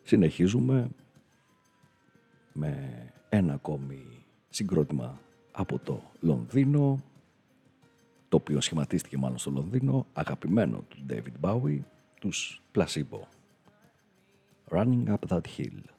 Συνεχίζουμε με ένα ακόμη συγκρότημα από το Λονδίνο, το οποίο σχηματίστηκε μάλλον στο Λονδίνο, αγαπημένο του David Bowie, τους Placebo. Running Up That Hill.